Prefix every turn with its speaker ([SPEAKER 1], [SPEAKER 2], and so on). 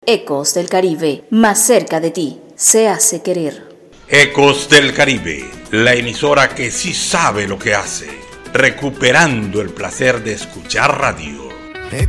[SPEAKER 1] Ecos del Caribe, más cerca de ti, se hace querer.
[SPEAKER 2] Ecos del Caribe, la emisora que sí sabe lo que hace, recuperando el placer de escuchar radio.